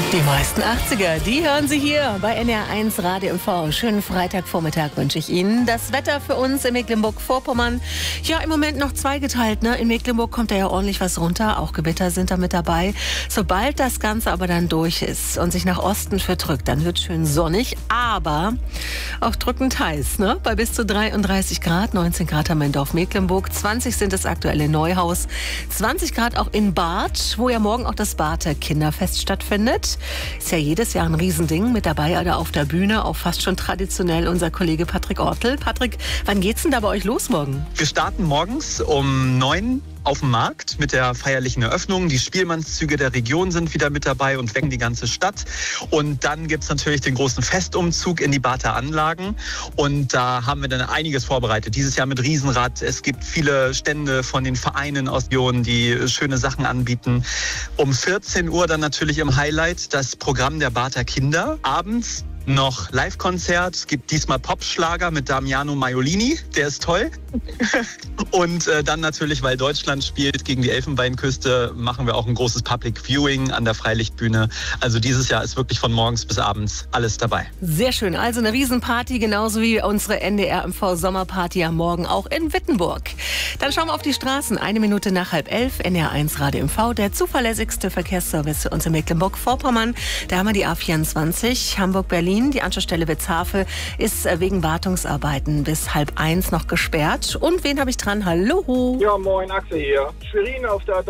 Die meisten 80er, die hören Sie hier bei NR1 Radio MV. Schönen Freitagvormittag wünsche ich Ihnen. Das Wetter für uns in Mecklenburg-Vorpommern, ja im Moment noch zweigeteilt. In Mecklenburg kommt ja ordentlich was runter, auch Gewitter sind da mit dabei. Sobald das Ganze aber dann durch ist und sich nach Osten verdrückt, dann wird schön sonnig, aber auch drückend heiß. Bei bis zu 33 Grad, 19 Grad haben wir in Dorf-Mecklenburg, 20 sind es aktuell in Neuhaus, 20 Grad auch in Barth, wo ja morgen auch das Barther Kinderfest stattfindet. Ist ja jedes Jahr ein Riesending. Mit dabei oder auf der Bühne, auch fast schon traditionell, unser Kollege Patrick Ortel. Patrick, wann geht's denn da bei euch los morgen? Wir starten morgens um 9 auf dem Markt mit der feierlichen Eröffnung. Die Spielmannszüge der Region sind wieder mit dabei und wecken die ganze Stadt. Und dann gibt es natürlich den großen Festumzug in die Barther Anlagen. Und da haben wir dann einiges vorbereitet. Dieses Jahr mit Riesenrad. Es gibt viele Stände von den Vereinen aus Regionen, die schöne Sachen anbieten. Um 14 Uhr dann natürlich im Highlight das Programm der Barther Kinder. Abends noch Live-Konzert. Es gibt diesmal Popschlager mit Damiano Maiolini. Der ist toll. Und dann natürlich, weil Deutschland spielt gegen die Elfenbeinküste, machen wir auch ein großes Public Viewing an der Freilichtbühne. Also dieses Jahr ist wirklich von morgens bis abends alles dabei. Sehr schön. Also eine Riesenparty, genauso wie unsere NDR MV Sommerparty am Morgen auch in Wittenburg. Dann schauen wir auf die Straßen. 1 Minute nach 10:30. NR1 Radio MV, der zuverlässigste Verkehrsservice für uns in Mecklenburg-Vorpommern. Da haben wir die A24 Hamburg-Berlin. Die Anschlussstelle Witzhafe ist wegen Wartungsarbeiten bis 12:30 noch gesperrt. Und wen habe ich dran? Hallo. Ja, moin, Axel hier. Schwerin auf der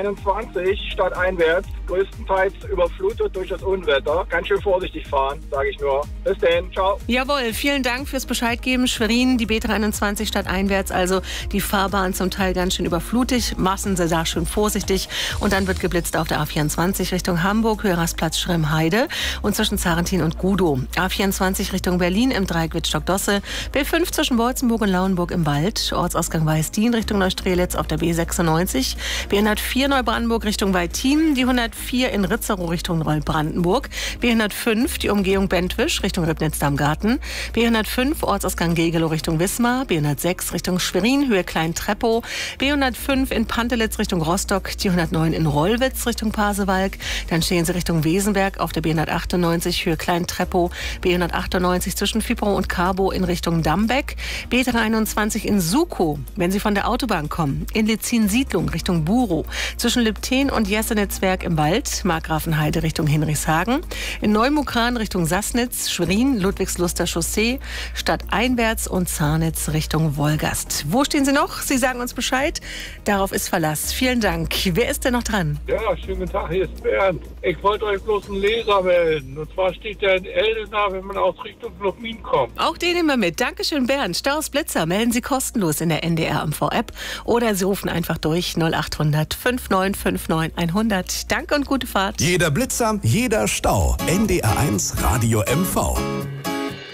321 stadteinwärts, größtenteils überflutet durch das Unwetter. Ganz schön vorsichtig fahren, sage ich nur. Bis denn, ciao. Jawohl, vielen Dank fürs Bescheid geben. Schwerin, die B23 stadteinwärts, also die Fahrbahn zum Teil ganz schön überflutet. Massen Sie da schön vorsichtig. Und dann wird geblitzt auf der A24 Richtung Hamburg, Höherastplatz Schrimm-Heide und zwischen Zarentin und Gudow. A24 Richtung Berlin im Dreieck Wittstock-Dosse, B5 zwischen Beutzenburg und Lauenburg im Wald, Ortsausgang Weißdien Richtung Neustrelitz auf der B96, B104 Neubrandenburg Richtung Weittin, die 104 in Ritzerow Richtung Neubrandenburg, B105 die Umgehung Bentwisch Richtung Ribnitz-Damgarten, B105 Ortsausgang Gegelow Richtung Wismar, B106 Richtung Schwerin, Höhe Klein-Treppow, B105 in Pantelitz Richtung Rostock, die 109 in Rollwitz Richtung Pasewalk, dann stehen Sie Richtung Wesenberg auf der B198 Höhe Klein-Treppow, B198 zwischen Fieperow und Carbo in Richtung Dambeck, B321 in Sukow, wenn Sie von der Autobahn kommen, in Litzin-Siedlung Richtung Burow, zwischen Lübten und Jesenitzwerk im Wald, Markgrafenheide Richtung Hinrichshagen, in Neumukran Richtung Sassnitz, Schwerin, Ludwigsluster Chaussee, stadteinwärts und Zarnitz Richtung Wolgast. Wo stehen Sie noch? Sie sagen uns Bescheid. Darauf ist Verlass. Vielen Dank. Wer ist denn noch dran? Ja, schönen guten Tag, hier ist Bernd. Ich wollte euch bloß einen Leser melden. Und zwar steht der in Eldena, wenn man aus Richtung Lubmin kommt. Auch den nehmen wir mit. Dankeschön, Bernd. Staus Blitzer melden Sie kostenlos in der NDR MV-App oder Sie rufen einfach durch 0800 5959 100. Danke und gute Fahrt. Jeder Blitzer, jeder Stau. NDR1 Radio MV.